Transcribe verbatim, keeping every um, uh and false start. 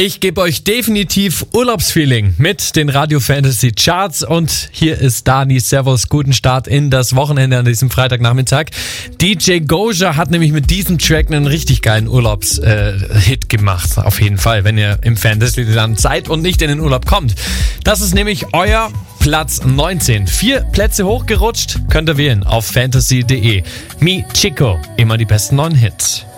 Ich gebe euch definitiv Urlaubsfeeling mit den Radio Fantasy Charts und hier ist Dani. Servus, guten Start in das Wochenende an diesem Freitagnachmittag. D J Goja hat nämlich mit diesem Track einen richtig geilen Urlaubshit äh, gemacht. Auf jeden Fall, wenn ihr im Fantasyland seid und nicht in den Urlaub kommt. Das ist nämlich euer Platz neunzehn. Vier Plätze hochgerutscht, könnt ihr wählen auf fantasy punkt de. Mi Chico, immer die besten neuen Hits.